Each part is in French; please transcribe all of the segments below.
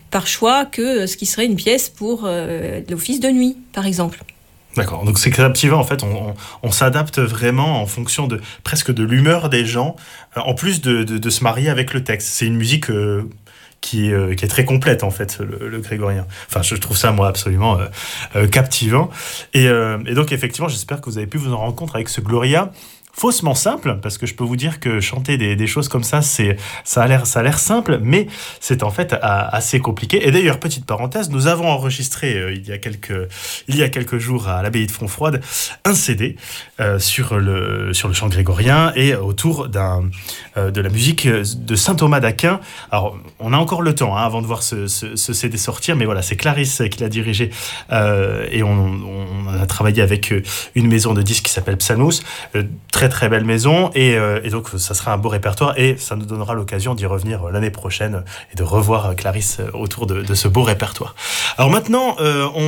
par choix que ce qui serait une pièce pour l'office de nuit, par exemple. D'accord, donc c'est Captivant, en fait, on s'adapte vraiment en fonction presque de l'humeur des gens, en plus de se marier avec le texte. C'est une musique qui est très complète, en fait, le grégorien. Enfin, je trouve ça, moi, absolument captivant. Et donc, effectivement, j'espère que vous avez pu vous en rendre compte avec ce Gloria. Faussement simple, parce que je peux vous dire que chanter des choses comme ça, ça a l'air simple, mais c'est en fait assez compliqué. Et d'ailleurs, petite parenthèse, nous avons enregistré il y a quelques jours à l'abbaye de Fontfroide un CD sur le chant grégorien et autour de la musique de saint Thomas d'Aquin. Alors, on a encore le temps avant de voir ce CD sortir, mais voilà, c'est Clarisse qui l'a dirigé et on a travaillé avec une maison de disques qui s'appelle Psanos, très très belle maison et donc ça sera un beau répertoire et ça nous donnera l'occasion d'y revenir l'année prochaine et de revoir Clarisse autour de ce beau répertoire. Alors maintenant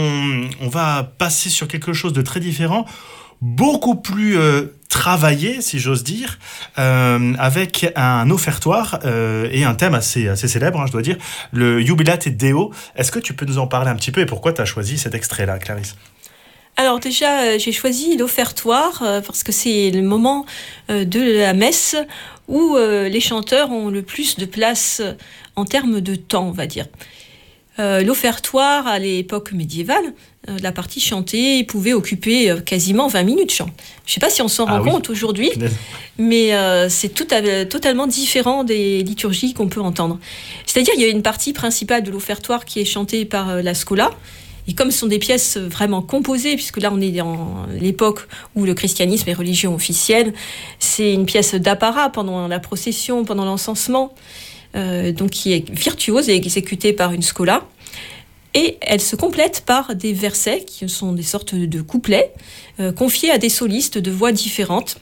on va passer sur quelque chose de très différent, beaucoup plus travaillé si j'ose dire, avec un offertoire et un thème assez célèbre, je dois dire, le Jubilate Deo. Est-ce que tu peux nous en parler un petit peu et pourquoi tu as choisi cet extrait-là, Clarisse ? Alors déjà, j'ai choisi l'offertoire parce que c'est le moment de la messe où les chanteurs ont le plus de place en termes de temps, on va dire. L'offertoire, à l'époque médiévale, la partie chantée pouvait occuper quasiment 20 minutes chant. Je ne sais pas si on s'en rend compte aujourd'hui, mais c'est totalement différent des liturgies qu'on peut entendre. C'est-à-dire qu'il y a une partie principale de l'offertoire qui est chantée par la Schola. Et comme ce sont des pièces vraiment composées, puisque là on est dans l'époque où le christianisme est religion officielle, c'est une pièce d'apparat pendant la procession, pendant l'encensement, donc qui est virtuose et exécutée par une Schola. Et elle se complète par des versets qui sont des sortes de couplets confiés à des solistes de voix différentes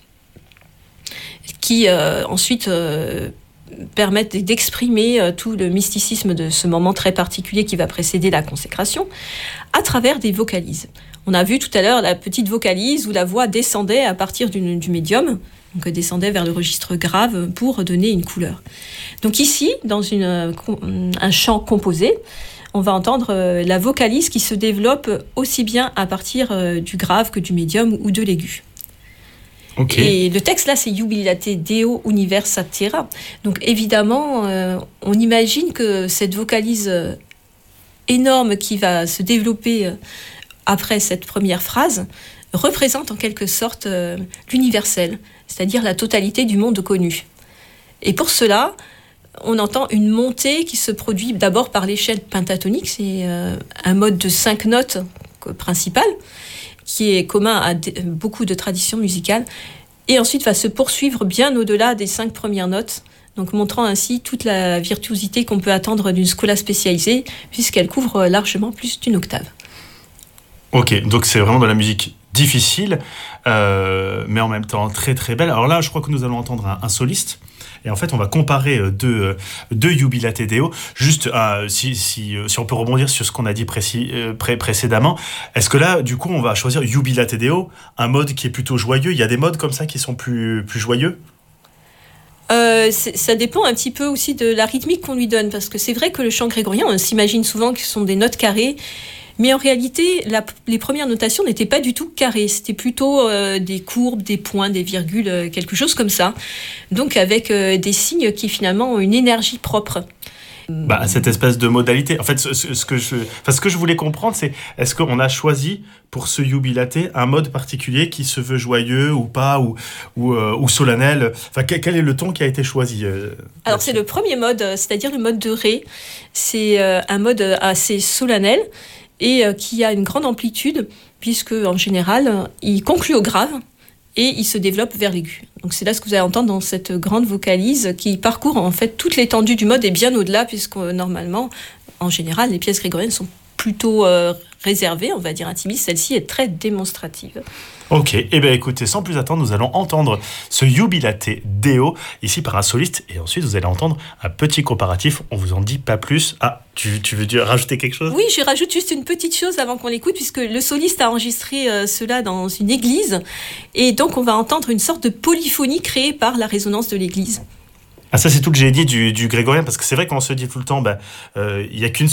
qui ensuite permettent d'exprimer tout le mysticisme de ce moment très particulier qui va précéder la consécration à travers des vocalises. On a vu tout à l'heure la petite vocalise où la voix descendait à partir du médium, donc descendait vers le registre grave pour donner une couleur. Donc ici, dans un chant composé, on va entendre la vocalise qui se développe aussi bien à partir du grave que du médium ou de l'aigu. Okay. Et le texte là, c'est Jubilate Deo Universa Terra. Donc évidemment, on imagine que cette vocalise énorme qui va se développer après cette première phrase représente en quelque sorte l'universel, c'est-à-dire la totalité du monde connu. Et pour cela, on entend une montée qui se produit d'abord par l'échelle pentatonique, c'est un mode de 5 notes principales, qui est commun à beaucoup de traditions musicales, et ensuite va se poursuivre bien au-delà des 5 premières notes, donc montrant ainsi toute la virtuosité qu'on peut attendre d'une Schola spécialisée, puisqu'elle couvre largement plus d'une octave. Ok, donc c'est vraiment de la musique difficile, mais en même temps très très belle. Alors là, je crois que nous allons entendre un soliste. Et en fait, on va comparer deux Jubilate Deo. Juste, si on peut rebondir sur ce qu'on a dit précédemment, est-ce que là, du coup, on va choisir Jubilate Deo, un mode qui est plutôt joyeux ? Il y a des modes comme ça qui sont plus joyeux ? Ça dépend un petit peu aussi de la rythmique qu'on lui donne, parce que c'est vrai que le chant grégorien, on s'imagine souvent que ce sont des notes carrées, mais en réalité, les premières notations n'étaient pas du tout carrées. C'était plutôt des courbes, des points, des virgules, quelque chose comme ça. Donc avec des signes qui finalement ont une énergie propre. Cette espèce de modalité. En fait, ce que je voulais comprendre, c'est est-ce qu'on a choisi pour ce Jubilate un mode particulier qui se veut joyeux ou pas, ou solennel. Enfin, quel est le ton qui a été choisi Alors c'est le premier mode, c'est-à-dire le mode de Ré. C'est un mode assez solennel et qui a une grande amplitude, puisque en général, il conclut au grave et il se développe vers l'aigu. Donc c'est là ce que vous allez entendre dans cette grande vocalise qui parcourt en fait toute l'étendue du mode et bien au-delà, puisque normalement, en général, les pièces grégoriennes sont plutôt réservée, on va dire intimiste. Celle-ci est très démonstrative. Ok, et bien écoutez, sans plus attendre, nous allons entendre ce Jubilate Deo, ici par un soliste, et ensuite vous allez entendre un petit comparatif, on vous en dit pas plus. Ah, tu veux rajouter quelque chose ? Oui, je rajoute juste une petite chose avant qu'on l'écoute, puisque le soliste a enregistré cela dans une église, et donc on va entendre une sorte de polyphonie créée par la résonance de l'église. Ah, ça c'est tout le génie du grégorien, parce que c'est vrai qu'on se dit tout le temps, il y a qu'une